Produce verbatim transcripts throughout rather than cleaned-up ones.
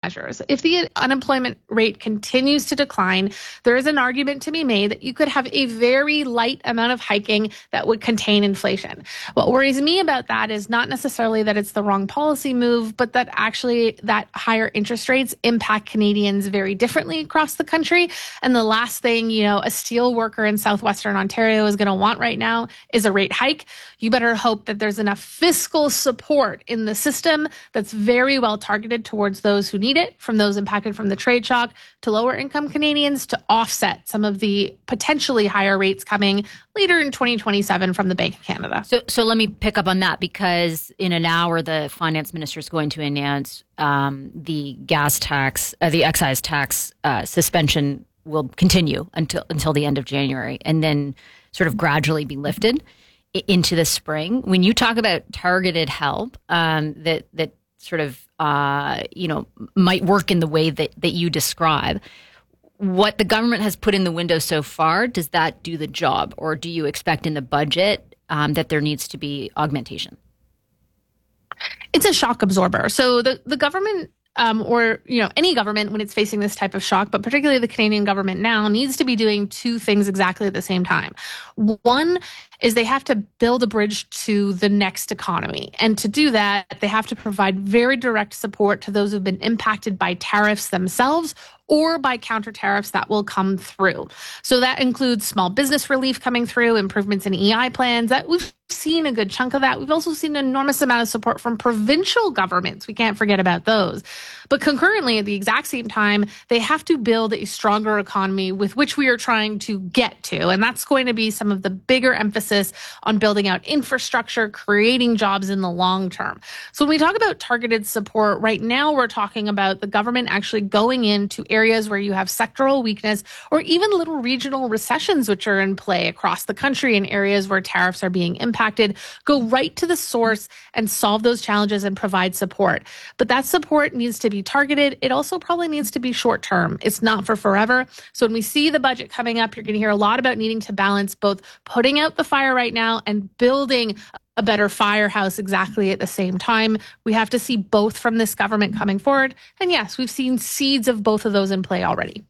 measures. If the unemployment rate continues to decline, there is an argument to be made that you could have a very light amount of hiking that would contain inflation. What worries me about that is not necessarily that it's the wrong policy move, but that actually that higher interest rates impact Canadians very differently across the country. And the last thing, you know, a steel worker in southwestern Ontario is going to want right now is a rate hike. You better hope that there's enough fiscal support in the system that's very well targeted towards those who need it, from those impacted from the trade shock to lower income Canadians, to offset some of the potentially higher rates coming later in twenty twenty-seven from the Bank of Canada. So, so let me pick up on that, because in an hour, the finance minister is going to announce um, the gas tax, uh, the excise tax uh, suspension will continue until until the end of January, and then sort of gradually be lifted into the spring. When you talk about targeted help, um, that that sort of uh, you know might work in the way that that you describe, what the government has put in the window so far, does that do the job, or do you expect in the budget um, that there needs to be augmentation? It's a shock absorber. So the the government. Um, or, you know, any government when it's facing this type of shock, but particularly the Canadian government now, needs to be doing two things exactly at the same time. One is they have to build a bridge to the next economy. And to do that, they have to provide very direct support to those who've been impacted by tariffs themselves or by counter tariffs that will come through. So that includes small business relief coming through, improvements in E I plans. That we've seen a good chunk of that. We've also seen an enormous amount of support from provincial governments. We can't forget about those. But concurrently, at the exact same time, they have to build a stronger economy with which we are trying to get to. And that's going to be some of the bigger emphasis on building out infrastructure, creating jobs in the long term. So when we talk about targeted support, right now we're talking about the government actually going into areas where you have sectoral weakness or even little regional recessions, which are in play across the country in areas where tariffs are being impacted, go right to the source and solve those challenges and provide support. But that support needs to be targeted. It also probably needs to be short term. It's not for forever. So when we see the budget coming up, you're going to hear a lot about needing to balance both putting out the fire right now and building a better firehouse exactly at the same time. We have to see both from this government coming forward. And yes, we've seen seeds of both of those in play already.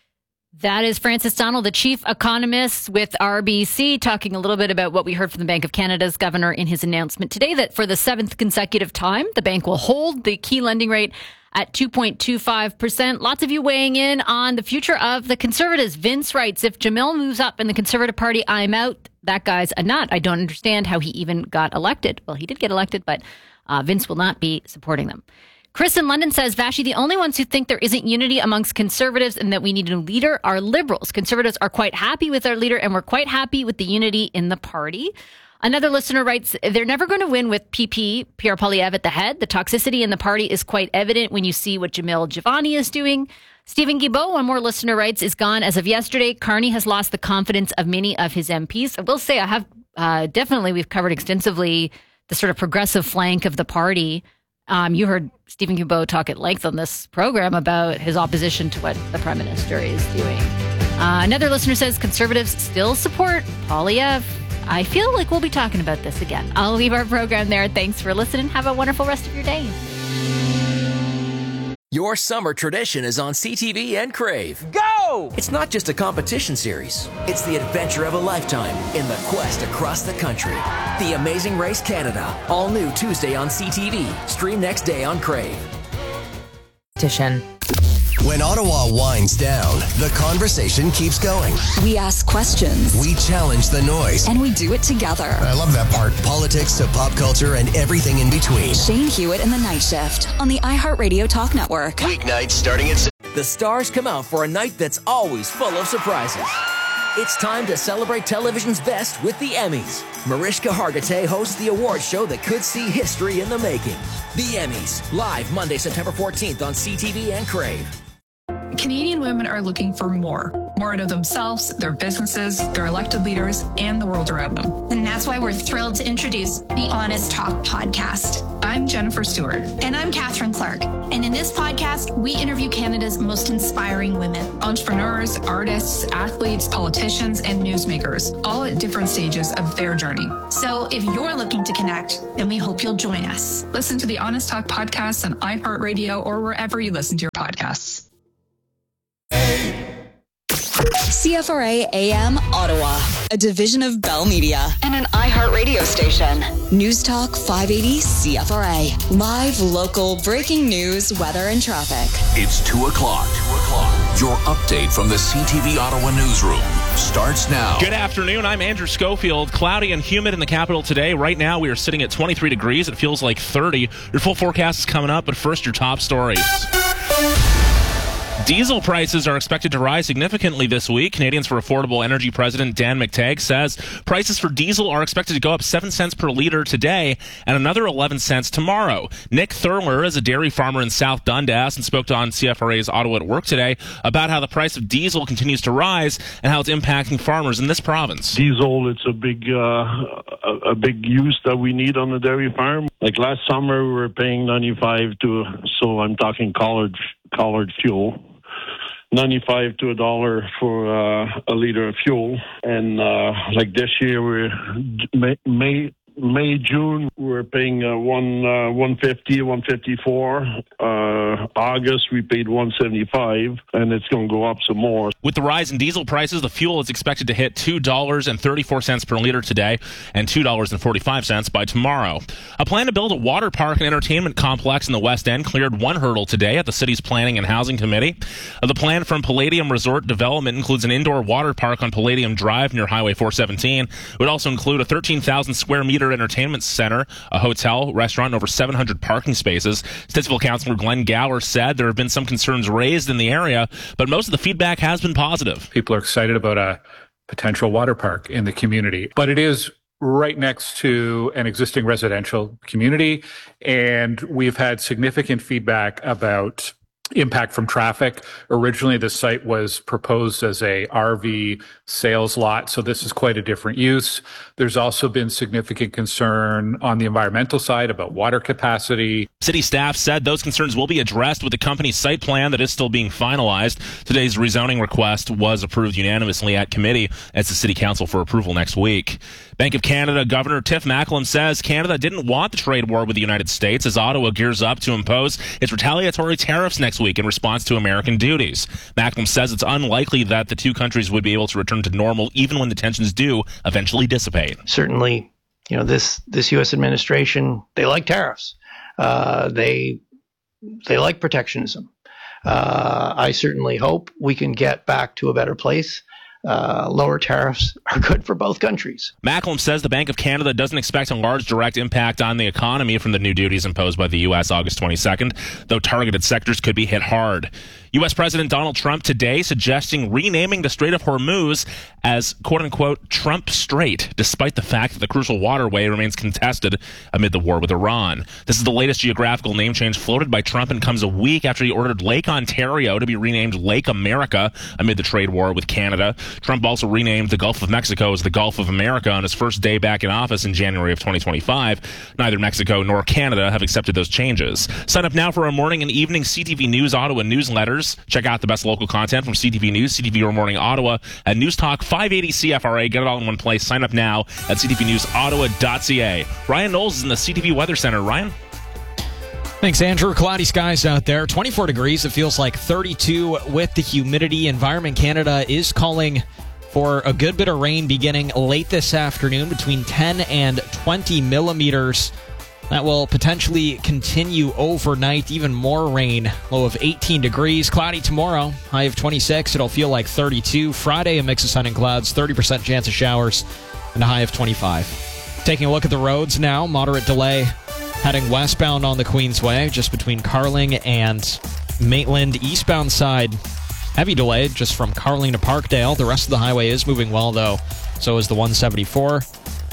That is Frances Donald, the chief economist with R B C, talking a little bit about what we heard from the Bank of Canada's governor in his announcement today, that for the seventh consecutive time, the bank will hold the key lending rate at two point two five percent. Lots of you weighing in on the future of the Conservatives. Vince writes, if Jamil moves up in the Conservative Party, I'm out. That guy's a nut. I don't understand how he even got elected. Well, he did get elected, but uh, Vince will not be supporting them. Chris in London says, Vashi, the only ones who think there isn't unity amongst Conservatives and that we need a leader are Liberals. Conservatives are quite happy with our leader, and we're quite happy with the unity in the party. Another listener writes, they're never going to win with P P, Pierre Poilievre at the head. The toxicity in the party is quite evident when you see what Jamil Jivani is doing. Stephen Guilbeault, one more listener writes, is gone as of yesterday. Carney has lost the confidence of many of his M Ps. I will say I have uh, definitely, we've covered extensively the sort of progressive flank of the party. Um, you heard Stephen Guilbeault talk at length on this program about his opposition to what the Prime Minister is doing. Uh, another listener says Conservatives still support Poilievre. I feel like we'll be talking about this again. I'll leave our program there. Thanks for listening. Have a wonderful rest of your day. Your summer tradition is on C T V and Crave. Go! It's not just a competition series. It's the adventure of a lifetime in the quest across the country. The Amazing Race Canada. All new Tuesday on C T V. Stream next day on Crave. When Ottawa winds down, the conversation keeps going. We ask questions. We challenge the noise. And we do it together. I love that part. Politics to pop culture and everything in between. Shane Hewitt and the Night Shift on the iHeartRadio Talk Network. Weeknights starting at... The stars come out for a night that's always full of surprises. It's time to celebrate television's best with the Emmys. Mariska Hargitay hosts the award show that could see history in the making. The Emmys, live Monday, September fourteenth on C T V and Crave. Canadian women are looking for more. More out of themselves, their businesses, their elected leaders, and the world around them. And that's why we're thrilled to introduce the Honest Talk podcast. I'm Jennifer Stewart. And I'm Catherine Clark. And in this podcast, we interview Canada's most inspiring women. Entrepreneurs, artists, athletes, politicians, and newsmakers, all at different stages of their journey. So if you're looking to connect, then we hope you'll join us. Listen to the Honest Talk podcast on iHeartRadio or wherever you listen to your podcasts. C F R A A M Ottawa, a division of Bell Media and an iHeart radio station. News Talk five eighty C F R A. Live, local, breaking news, weather, and traffic. It's two o'clock. two o'clock. Your update from the C T V Ottawa newsroom starts now. Good afternoon. I'm Andrew Schofield. Cloudy and humid in the capital today. Right now, we are sitting at twenty-three degrees. It feels like thirty. Your full forecast is coming up, but first, your top stories. Diesel prices are expected to rise significantly this week. Canadians for Affordable Energy President Dan McTagg says prices for diesel are expected to go up seven cents per liter today and another eleven cents tomorrow. Nick Thurler is a dairy farmer in South Dundas and spoke on C F R A's Ottawa at Work today about how the price of diesel continues to rise and how it's impacting farmers in this province. Diesel, it's a big, uh, a, a big use that we need on the dairy farm. Like last summer, we were paying ninety-five to, so I'm talking collard, collard fuel. ninety-five to a dollar for uh, a liter of fuel. And uh, like this year, we're May, May, May June, we're paying uh, one uh, one fifty, one fifty-four. Uh, August, we paid one seventy-five, and it's going to go up some more. With the rise in diesel prices, the fuel is expected to hit two dollars and thirty-four cents per liter today and two dollars and forty-five cents by tomorrow. A plan to build a water park and entertainment complex in the West End cleared one hurdle today at the city's Planning and Housing Committee. The plan from Palladium Resort Development includes an indoor water park on Palladium Drive near Highway four seventeen. It would also include a thirteen thousand square meter entertainment center, a hotel, restaurant, and over seven hundred parking spaces. Stittsville Councillor Glenn Gower said there have been some concerns raised in the area, but most of the feedback has been positive. People are excited about a potential water park in the community, but it is right next to an existing residential community, and we've had significant feedback about impact from traffic. Originally, the site was proposed as a R V sales lot, so this is quite a different use. There's also been significant concern on the environmental side about water capacity. City staff said those concerns will be addressed with the company's site plan that is still being finalized. Today's rezoning request was approved unanimously at committee as the City Council for approval next week. Bank of Canada Governor Tiff Macklem says Canada didn't want the trade war with the United States as Ottawa gears up to impose its retaliatory tariffs next week in response to American duties. Macklem says it's unlikely that the two countries would be able to return to normal even when the tensions do eventually dissipate. Certainly, you know, this this U S administration, they like tariffs. Uh, they they like protectionism. Uh, I certainly hope we can get back to a better place. Uh, lower tariffs are good for both countries. Macklem says the Bank of Canada doesn't expect a large direct impact on the economy from the new duties imposed by the U S August twenty-second, though targeted sectors could be hit hard. U S President Donald Trump today suggesting renaming the Strait of Hormuz as quote-unquote Trump Strait, despite the fact that the crucial waterway remains contested amid the war with Iran. This is the latest geographical name change floated by Trump and comes a week after he ordered Lake Ontario to be renamed Lake America amid the trade war with Canada. Trump also renamed the Gulf of Mexico as the Gulf of America on his first day back in office in January of twenty twenty-five. Neither Mexico nor Canada have accepted those changes. Sign up now for our morning and evening C T V News Ottawa newsletters. Check out the best local content from C T V News, C T V Your Morning Ottawa, at News Talk five eighty C F R A. Get it all in one place. Sign up now at c t v news ottawa dot c a. Ryan Knowles is in the C T V Weather Center. Ryan? Thanks, Andrew. Cloudy skies out there. twenty-four degrees. It feels like thirty-two with the humidity. Environment Canada is calling for a good bit of rain beginning late this afternoon, between ten and twenty millimeters. That will potentially continue overnight. Even more rain. Low of eighteen degrees. Cloudy tomorrow. High of twenty-six. It'll feel like thirty-two. Friday, a mix of sun and clouds. thirty percent chance of showers. And a high of twenty-five. Taking a look at the roads now. Moderate delay heading westbound on the Queensway, just between Carling and Maitland. Eastbound side, heavy delay just from Carling to Parkdale. The rest of the highway is moving well, though. So is the one seventy-four.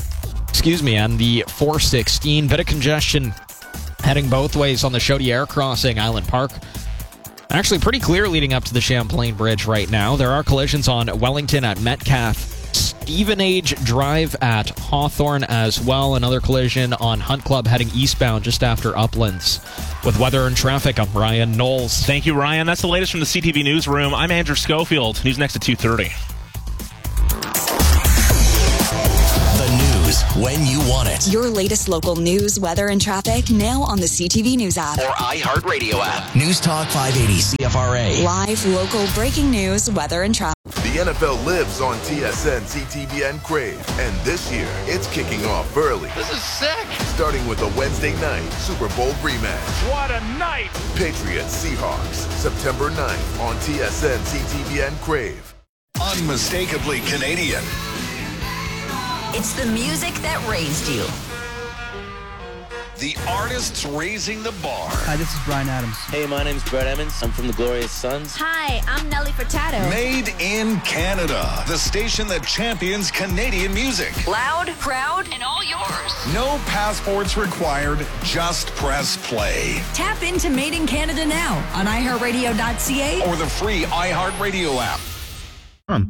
Excuse me, and the four sixteen. Bit of congestion heading both ways on the Chaudière crossing, Island Park. Actually pretty clear leading up to the Champlain Bridge right now. There are collisions on Wellington at Metcalfe, Stevenage Drive at Hawthorne as well. Another collision on Hunt Club heading eastbound just after Uplands. With weather and traffic, I'm Ryan Knowles. Thank you, Ryan. That's the latest from the C T V Newsroom. I'm Andrew Schofield. News next at two thirty. The news when you want it. Your latest local news, weather, and traffic now on the C T V News app. Or iHeartRadio app. News Talk five eighty C F R A. Live, local, breaking news, weather, and traffic. The N F L lives on T S N, C T V N Crave. And this year, it's kicking off early. This is sick. Starting with a Wednesday night Super Bowl rematch. What a night. Patriots Seahawks, September ninth on T S N, C T V N Crave. Unmistakably Canadian. It's the music that raised you. The artists raising the bar. Hi, this is Bryan Adams. Hey, my name's Brett Emmons. I'm from the Glorious Sons. Hi, I'm Nelly Furtado. Made in Canada. The station that champions Canadian music. Loud, proud, and all yours. No passports required. Just press play. Tap into Made in Canada now on i heart radio dot c a or the free iHeartRadio app. Um.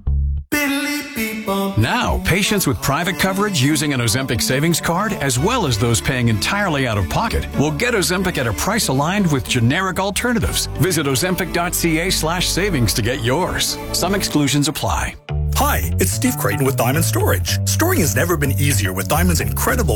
Now, patients with private coverage using an Ozempic savings card, as well as those paying entirely out of pocket, will get Ozempic at a price aligned with generic alternatives. Visit ozempic dot c a slash savings to get yours. Some exclusions apply. Hi, it's Steve Creighton with Diamond Storage. Storing has never been easier with Diamond's incredible